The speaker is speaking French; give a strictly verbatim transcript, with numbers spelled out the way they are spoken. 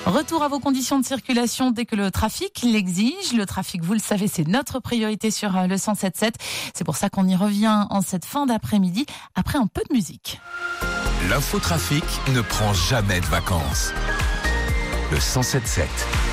Retour à vos conditions de circulation dès que le trafic l'exige. Le trafic, vous le savez, c'est notre priorité sur le cent sept sept. C'est pour ça qu'on y revient en cette fin d'après-midi après un peu de musique. L'infotrafic ne prend jamais de vacances. Le cent sept sept.